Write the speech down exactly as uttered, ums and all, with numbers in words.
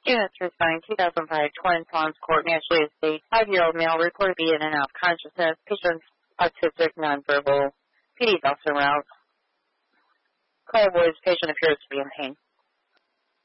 Unit three nine, two thousand five, Twin Palms Court, Naturally Estate. Five-year-old male reported to be in and out of consciousness. Patient autistic, nonverbal. P D Dawson route. Call voice. Patient appears to be in pain.